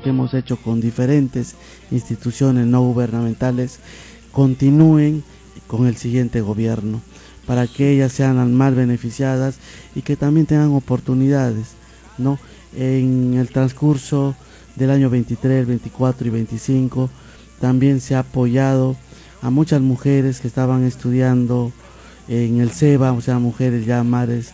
que hemos hecho con diferentes instituciones no gubernamentales continúen con el siguiente gobierno, para que ellas sean las más beneficiadas y que también tengan oportunidades, ¿no? En el transcurso del año 23, 24 y 25 también se ha apoyado a muchas mujeres que estaban estudiando en el SEBA, o sea, mujeres ya madres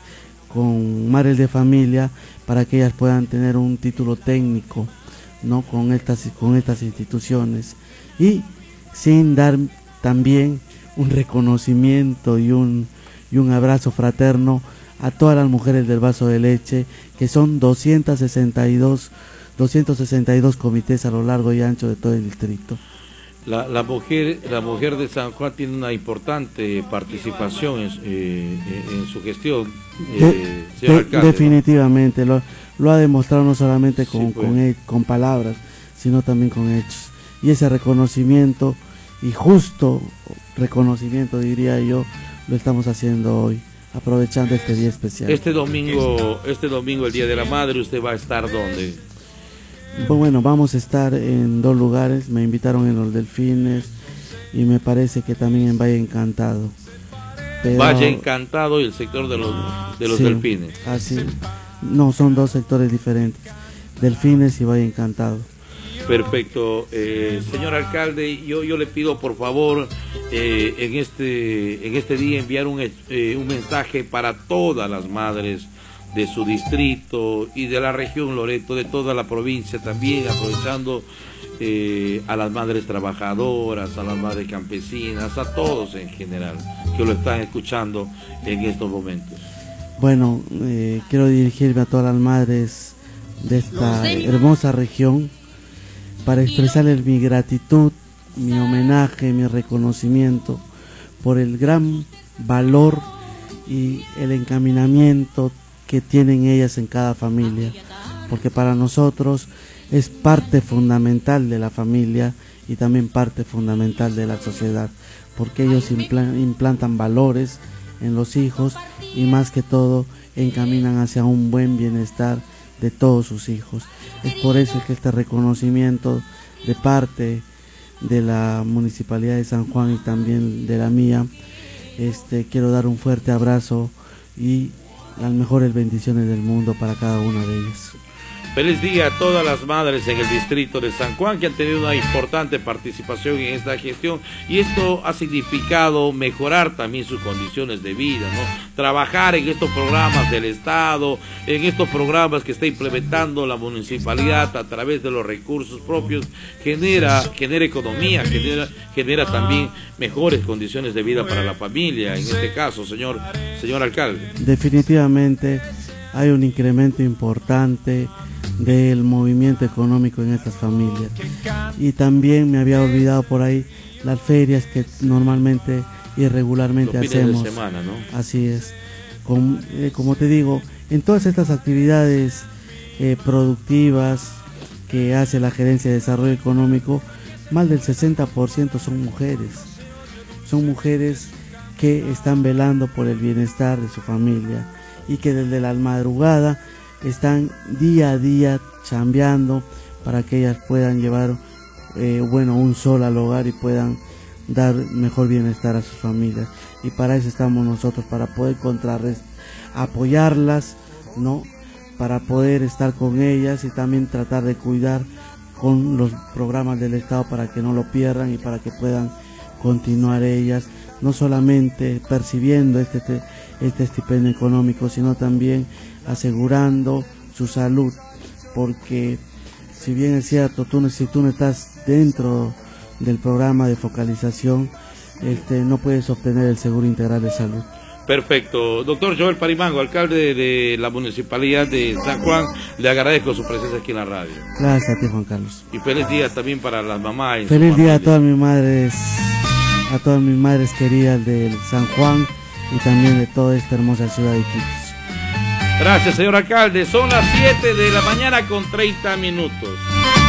de familia, para que ellas puedan tener un título técnico, ¿no? con estas instituciones, y sin dar también un reconocimiento y un abrazo fraterno a todas las mujeres del Vaso de Leche, que son 262 comités a lo largo y ancho de todo el distrito. La mujer de San Juan tiene una importante participación en su gestión, señor alcalde. Definitivamente, ¿no? Lo ha demostrado no solamente Sí, con palabras, sino también con hechos. Y ese reconocimiento, y justo reconocimiento diría yo, lo estamos haciendo hoy, aprovechando este día especial. Este domingo, el Día de la Madre, ¿usted va a estar dónde? Bueno, vamos a estar en 2 lugares, me invitaron en los Delfines y me parece que también en Valle Encantado. Pero, Valle Encantado y el sector de los sí, Delfines. Así, no, son 2 sectores diferentes, Delfines y Valle Encantado. Perfecto, señor alcalde, yo le pido por favor en este día enviar un mensaje para todas las madres de su distrito y de la región Loreto, de toda la provincia también, aprovechando a las madres trabajadoras, a las madres campesinas, a todos en general que lo están escuchando en estos momentos. Bueno, quiero dirigirme a todas las madres de esta hermosa región para expresarles mi gratitud, mi homenaje, mi reconocimiento por el gran valor y el encaminamiento que tienen ellas en cada familia, porque para nosotros es parte fundamental de la familia y también parte fundamental de la sociedad, porque ellos implantan valores en los hijos y más que todo encaminan hacia un buen bienestar de todos sus hijos. Es por eso que este reconocimiento de parte de la Municipalidad de San Juan y también de la mía, quiero dar un fuerte abrazo y las mejores bendiciones del mundo para cada una de ellas. Feliz día a todas las madres en el distrito de San Juan que han tenido una importante participación en esta gestión, y esto ha significado mejorar también sus condiciones de vida, ¿no? Trabajar en estos programas del Estado, en estos programas que está implementando la municipalidad a través de los recursos propios, genera economía, genera también mejores condiciones de vida para la familia, en este caso, señor alcalde. Definitivamente hay un incremento importante del movimiento económico en estas familias, y también me había olvidado por ahí las ferias que normalmente y regularmente hacemos los fines de semana, ¿no? Así es, como te digo, en todas estas actividades productivas que hace la Gerencia de Desarrollo Económico, más del 60% son mujeres que están velando por el bienestar de su familia y que desde la madrugada están día a día chambeando para que ellas puedan llevar un sol al hogar y puedan dar mejor bienestar a sus familias. Y para eso estamos nosotros, para poder apoyarlas, ¿no? Para poder estar con ellas y también tratar de cuidar con los programas del Estado para que no lo pierdan y para que puedan continuar ellas, no solamente percibiendo este estipendio económico, sino también asegurando su salud, porque si bien es cierto, si tú no estás dentro del programa de focalización, no puedes obtener el seguro integral de salud. Perfecto. Doctor Joel Parimango, alcalde de la Municipalidad de San Juan, le agradezco su presencia aquí en la radio. Gracias a ti, Juan Carlos. Y feliz día también para las mamás. Feliz día a todas mis madres queridas de San Juan y también de toda esta hermosa ciudad de Iquitos. Gracias, señor alcalde. Son las 7 de la mañana con 30 minutos.